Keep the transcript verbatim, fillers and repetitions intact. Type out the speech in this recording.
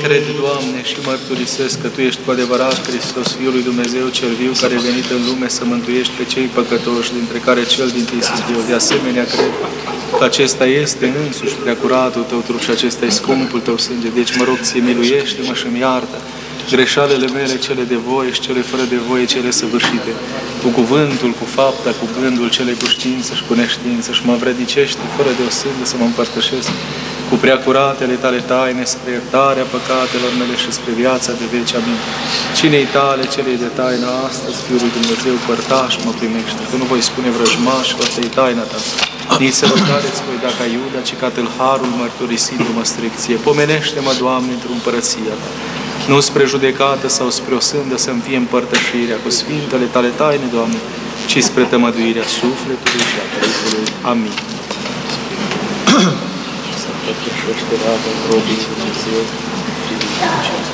cred, Doamne, și mărturisesc că Tu ești cu adevărat Hristos, Fiul lui Dumnezeu cel viu, care a venit în lume să mântuiești pe cei păcătoși, dintre care cel dintâi sunt eu. De asemenea, cred că acesta este însuși preacuratul Tău trup și acesta e scumpul Tău sânge. Deci, mă rog, Ție, miluiește-mă și îmi iartă greșalele mele, cele de voie și cele fără de voie, cele săvârșite, cu cuvântul, cu fapta, cu gândul, cele cu știință și cu neștiință, și mă învrednicește, fără de o sândă, să mă împărtășesc cu preacuratele Tale taine, spre iertarea păcatelor mele și spre viața de veci. Amin. Cinei Tale, celei de taină, astăzi, Fiul lui Dumnezeu, părtaș mă primește, că nu voi spune vrăjmașilor, asta e taina Ta. Nici să răgareți voi dacă Iuda, ci ca tâlharul mărturisindu-mă stricție. Pomenește-mă, Doamne, într-o împărăția Ta. Nu spre judecată sau spre o sândă să-mi fie împărtășirea cu sfintele Tale taine, Doamne, ci spre tămăduirea sufletului și a trupului. Amin. Să